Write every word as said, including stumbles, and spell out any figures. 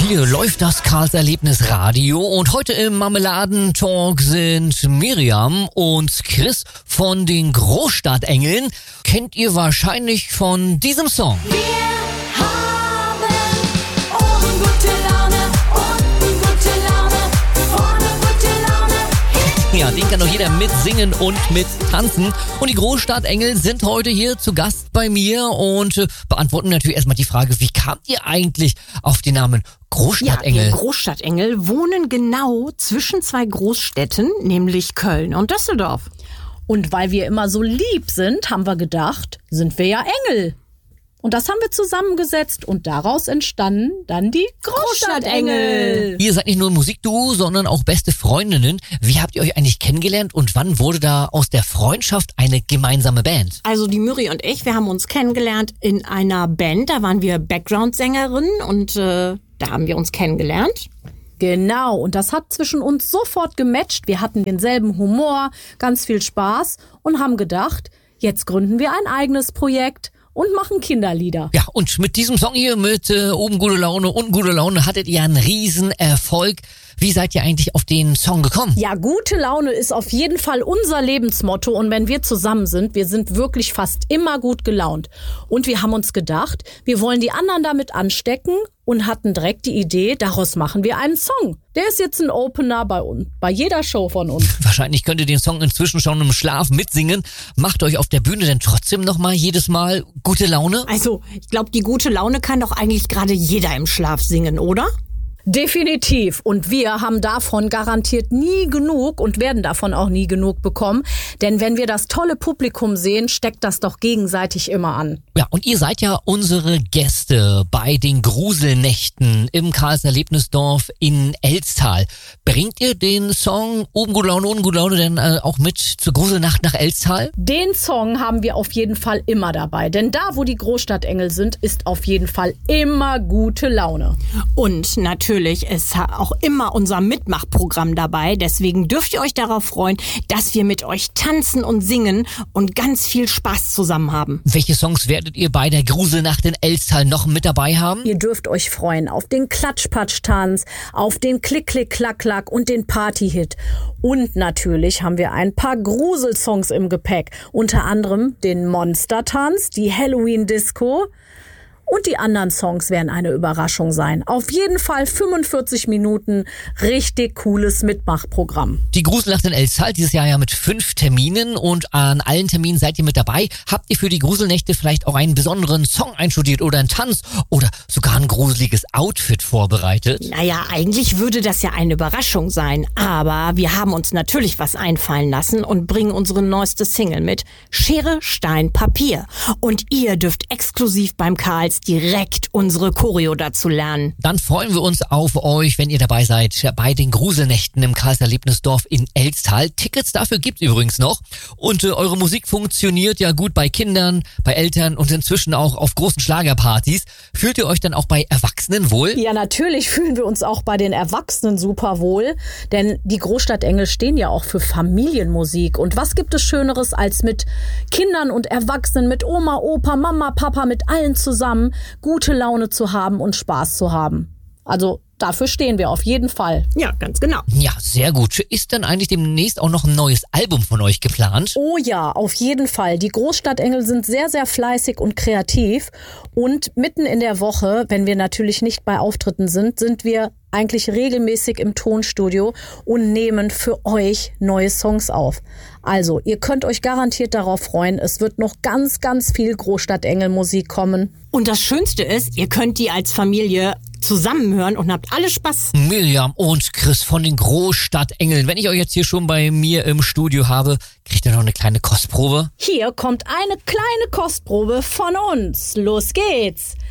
Hier läuft das Karls-Erlebnis Radio und heute im Marmeladentalk sind Miriam und Chris von den Großstadtengeln. Kennt ihr wahrscheinlich von diesem Song. Wir haben oben gute Laune, unten gute Laune, vorne gute Laune. Ja, den kann doch jeder mitsingen und mittanzen. Und die Großstadtengel sind heute hier zu Gast bei mir und äh, beantworten natürlich erstmal die Frage, wie kamt ihr eigentlich auf den Namen Großstadtengel? Ja, wir Großstadtengel wohnen genau zwischen zwei Großstädten, nämlich Köln und Düsseldorf. Und weil wir immer so lieb sind, haben wir gedacht, sind wir ja Engel. Und das haben wir zusammengesetzt und daraus entstanden dann die Großstadtengel. Ihr seid nicht nur ein Musikduo, sondern auch beste Freundinnen. Wie habt ihr euch eigentlich kennengelernt und wann wurde da aus der Freundschaft eine gemeinsame Band? Also die Miri und ich, wir haben uns kennengelernt in einer Band, da waren wir Background-Sängerinnen und äh, da haben wir uns kennengelernt. Genau, und das hat zwischen uns sofort gematcht. Wir hatten denselben Humor, ganz viel Spaß und haben gedacht, jetzt gründen wir ein eigenes Projekt und machen Kinderlieder. Ja, und mit diesem Song hier, mit äh, oben gute Laune, unten gute Laune, hattet ihr einen riesen Erfolg. Wie seid ihr eigentlich auf den Song gekommen? Ja, gute Laune ist auf jeden Fall unser Lebensmotto und wenn wir zusammen sind, wir sind wirklich fast immer gut gelaunt. Und wir haben uns gedacht, wir wollen die anderen damit anstecken und hatten direkt die Idee, daraus machen wir einen Song. Der ist jetzt ein Opener bei uns, bei jeder Show von uns. Wahrscheinlich könnt ihr den Song inzwischen schon im Schlaf mitsingen. Macht euch auf der Bühne denn trotzdem nochmal jedes Mal gute Laune? Also, ich glaube, die gute Laune kann doch eigentlich gerade jeder im Schlaf singen, oder? Definitiv. Und wir haben davon garantiert nie genug und werden davon auch nie genug bekommen. Denn wenn wir das tolle Publikum sehen, steckt das doch gegenseitig immer an. Ja, und ihr seid ja unsere Gäste bei den Gruselnächten im Karls-Erlebnisdorf in Elztal. Bringt ihr den Song Oben gute Laune, unten gute Laune denn äh, auch mit zur Gruselnacht nach Elztal? Den Song haben wir auf jeden Fall immer dabei. Denn da, wo die Großstadtengel sind, ist auf jeden Fall immer gute Laune. Und natürlich ist auch immer unser Mitmachprogramm dabei. Deswegen dürft ihr euch darauf freuen, dass wir mit euch tanzen und singen und ganz viel Spaß zusammen haben. Welche Songs werdet ihr bei der Gruselnacht in Elztal noch mit dabei haben? Ihr dürft euch freuen auf den Klatsch-Patsch-Tanz, auf den Klick-Klick-Klack-Klack und den Party-Hit. Und natürlich haben wir ein paar Gruselsongs im Gepäck. Unter anderem den Monster-Tanz, die Halloween-Disco. Und die anderen Songs werden eine Überraschung sein. Auf jeden Fall fünfundvierzig Minuten richtig cooles Mitmachprogramm. Die Gruselnacht in Elztal dieses Jahr ja mit fünf Terminen und an allen Terminen seid ihr mit dabei. Habt ihr für die Gruselnächte vielleicht auch einen besonderen Song einstudiert oder einen Tanz oder sogar ein gruseliges Outfit vorbereitet? Naja, eigentlich würde das ja eine Überraschung sein. Aber wir haben uns natürlich was einfallen lassen und bringen unsere neueste Single mit. Schere, Stein, Papier. Und ihr dürft exklusiv beim Karls direkt unsere Choreo dazu lernen. Dann freuen wir uns auf euch, wenn ihr dabei seid bei den Gruselnächten im Karls-Erlebnisdorf in Elztal. Tickets dafür gibt's übrigens noch. Und äh, eure Musik funktioniert ja gut bei Kindern, bei Eltern und inzwischen auch auf großen Schlagerpartys. Fühlt ihr euch dann auch bei Erwachsenen wohl? Ja, natürlich fühlen wir uns auch bei den Erwachsenen super wohl, denn die Großstadtengel stehen ja auch für Familienmusik. Und was gibt es Schöneres, als mit Kindern und Erwachsenen, mit Oma, Opa, Mama, Papa, mit allen zusammen gute Laune zu haben und Spaß zu haben. Also dafür stehen wir auf jeden Fall. Ja, ganz genau. Ja, sehr gut. Ist denn eigentlich demnächst auch noch ein neues Album von euch geplant? Oh ja, auf jeden Fall. Die Großstadtengel sind sehr, sehr fleißig und kreativ. Und mitten in der Woche, wenn wir natürlich nicht bei Auftritten sind, sind wir eigentlich regelmäßig im Tonstudio und nehmen für euch neue Songs auf. Also, ihr könnt euch garantiert darauf freuen. Es wird noch ganz, ganz viel Großstadtengel-Musik kommen. Und das Schönste ist, ihr könnt die als Familie zusammenhören und habt alle Spaß. Miriam und Chris von den Großstadtengeln. Wenn ich euch jetzt hier schon bei mir im Studio habe, kriegt ihr noch eine kleine Kostprobe? Hier kommt eine kleine Kostprobe von uns. Los geht's!